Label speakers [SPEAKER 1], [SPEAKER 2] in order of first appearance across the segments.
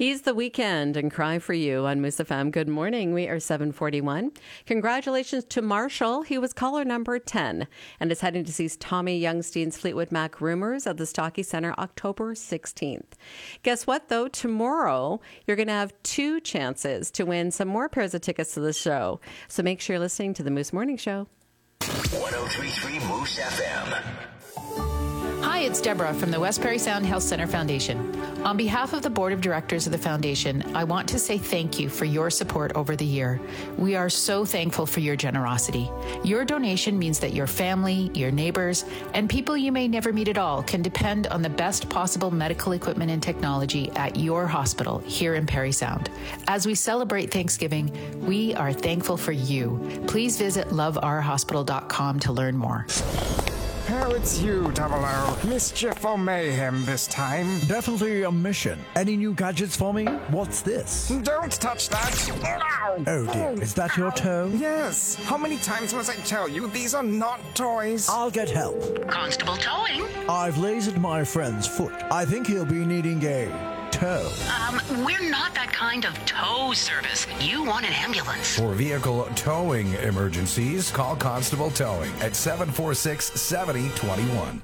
[SPEAKER 1] He's The Weekend and Cry for You on Moose FM. Good morning. We are 7:41. Congratulations to Marshall. He was caller number 10 and is heading to see Tommy Youngstein's Fleetwood Mac Rumors at the Stocky Centre October 16th. Guess what, though? Tomorrow, you're going to have 2 chances to win some more pairs of tickets to the show. So make sure you're listening to the Moose Morning Show.
[SPEAKER 2] 103.3 Moose FM.
[SPEAKER 3] Hi, it's Deborah from the West Perry Sound Health Center Foundation. On behalf of the Board of Directors of the Foundation, I want to say thank you for your support over the year. We are so thankful for your generosity. Your donation means that your family, your neighbors, and people you may never meet at all can depend on the best possible medical equipment and technology at your hospital here in Perry Sound. As we celebrate Thanksgiving, we are thankful for you. Please visit loveourhospital.com to learn more.
[SPEAKER 4] Oh, it's you, Double O. Mischief or mayhem this time?
[SPEAKER 5] Definitely a mission. Any new gadgets for me? What's this?
[SPEAKER 4] Don't touch that.
[SPEAKER 5] Oh dear, is that your toe?
[SPEAKER 4] Yes. How many times must I tell you these are not toys?
[SPEAKER 5] I'll get help.
[SPEAKER 6] Constable Towing.
[SPEAKER 5] I've lasered my friend's foot. I think he'll be needing a tow.
[SPEAKER 6] We're not that kind of tow service. You want an ambulance.
[SPEAKER 7] For vehicle towing emergencies, call Constable Towing at 746-7021.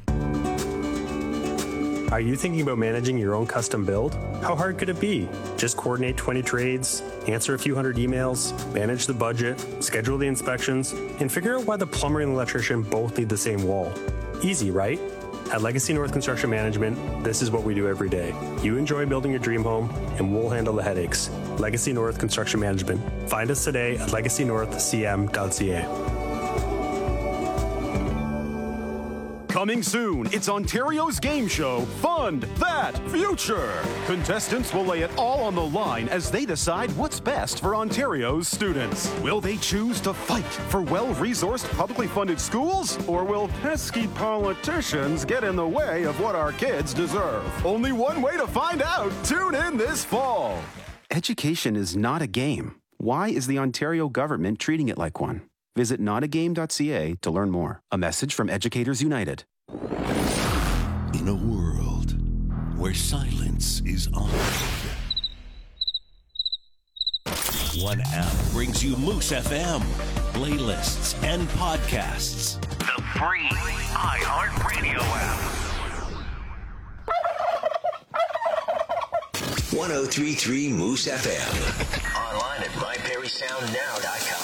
[SPEAKER 8] Are you thinking about managing your own custom build? How hard could it be? Just coordinate 20 trades, answer a few hundred emails, manage the budget, schedule the inspections, and figure out why the plumber and electrician both need the same wall. Easy, right? At Legacy North Construction Management, this is what we do every day. You enjoy building your dream home, and we'll handle the headaches. Legacy North Construction Management. Find us today at legacynorthcm.ca.
[SPEAKER 9] Coming soon, it's Ontario's game show, Fund That Future. Contestants will lay it all on the line as they decide what's best for Ontario's students. Will they choose to fight for well-resourced, publicly funded schools? Or will pesky politicians get in the way of what our kids deserve? Only one way to find out. Tune in this fall.
[SPEAKER 10] Education is not a game. Why is the Ontario government treating it like one? Visit notagame.ca to learn more. A message from Educators United.
[SPEAKER 11] In a world where silence is honored, one app brings you Moose FM, playlists, and podcasts.
[SPEAKER 2] The free iHeartRadio app. 103.3 Moose FM. Online at myperrysoundnow.com.